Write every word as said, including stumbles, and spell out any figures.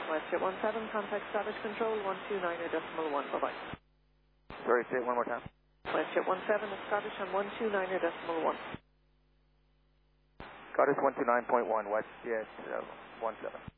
WestJet one seven, contact status control one two nine decimal one. Bye-bye. Sorry, say it one more time. WestJet one seven, Scottish on one two nine decimal one. Scottish one two nine point one, WestJet uh, one seven.